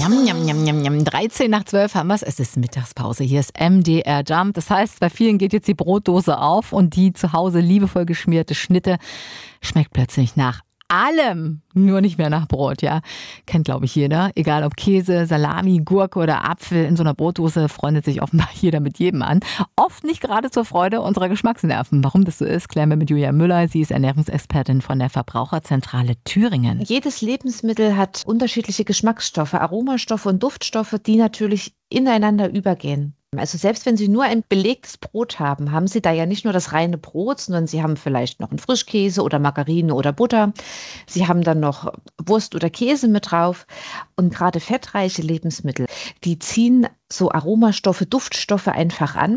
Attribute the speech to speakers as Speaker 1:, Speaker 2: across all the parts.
Speaker 1: Njam, njam, njam, njam, njam. 13 nach 12 haben wir es. Es ist Mittagspause. Hier ist MDR Jump. Das heißt, bei vielen geht jetzt die Brotdose auf und die zu Hause liebevoll geschmierte Schnitte schmeckt plötzlich nach allem, nur nicht mehr nach Brot, ja. Kennt, glaube ich, jeder. Egal ob Käse, Salami, Gurke oder Apfel, in so einer Brotdose freundet sich offenbar jeder mit jedem an. Oft nicht gerade zur Freude unserer Geschmacksnerven. Warum das so ist, klären wir mit Julia Müller. Sie ist Ernährungsexpertin von der Verbraucherzentrale Thüringen.
Speaker 2: Jedes Lebensmittel hat unterschiedliche Geschmacksstoffe, Aromastoffe und Duftstoffe, die natürlich ineinander übergehen. Also selbst wenn Sie nur ein belegtes Brot haben, haben Sie da ja nicht nur das reine Brot, sondern Sie haben vielleicht noch einen Frischkäse oder Margarine oder Butter. Sie haben dann noch Wurst oder Käse mit drauf. Und gerade fettreiche Lebensmittel, die ziehen so Aromastoffe, Duftstoffe einfach an.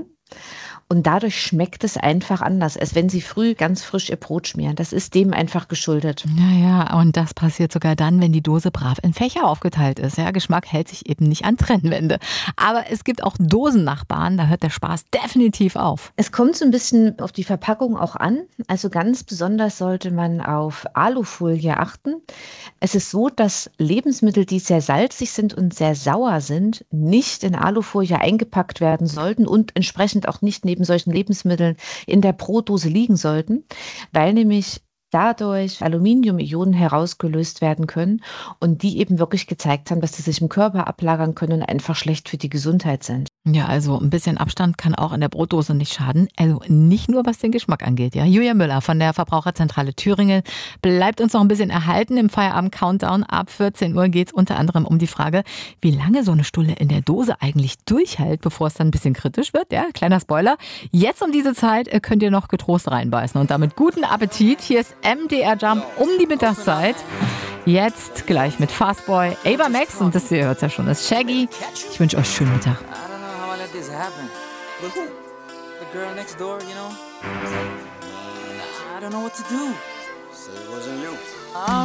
Speaker 2: Und dadurch schmeckt es einfach anders, als wenn Sie früh ganz frisch Ihr Brot schmieren. Das ist dem einfach geschuldet.
Speaker 1: Naja, und das passiert sogar dann, wenn die Dose brav in Fächer aufgeteilt ist. Ja, Geschmack hält sich eben nicht an Trennwände. Aber es gibt auch Dosennachbarn, da hört der Spaß definitiv auf.
Speaker 2: Es kommt so ein bisschen auf die Verpackung auch an. Also ganz besonders sollte man auf Alufolie achten. Es ist so, dass Lebensmittel, die sehr salzig sind und sehr sauer sind, nicht in Alufolie eingepackt werden sollten und entsprechend auch nicht neben solchen Lebensmitteln in der Brotdose liegen sollten, weil nämlich dadurch Aluminium-Ionen herausgelöst werden können und die eben wirklich gezeigt haben, dass sie sich im Körper ablagern können und einfach schlecht für die Gesundheit sind.
Speaker 1: Ja, also ein bisschen Abstand kann auch in der Brotdose nicht schaden. Also nicht nur, was den Geschmack angeht. Ja, Julia Müller von der Verbraucherzentrale Thüringen bleibt uns noch ein bisschen erhalten. Im Feierabend-Countdown ab 14 Uhr geht es unter anderem um die Frage, wie lange so eine Stulle in der Dose eigentlich durchhält, bevor es dann ein bisschen kritisch wird. Ja, kleiner Spoiler. Jetzt um diese Zeit könnt ihr noch getrost reinbeißen. Und damit guten Appetit. Hier ist MDR Jump um die Mittagszeit. Jetzt gleich mit Fastboy, Ava Max und das ihr hört ja schon, ist Shaggy. Ich wünsche euch schönen Mittag.
Speaker 3: This happened. But who? The girl next door, you know? I don't know what to do. So it wasn't you.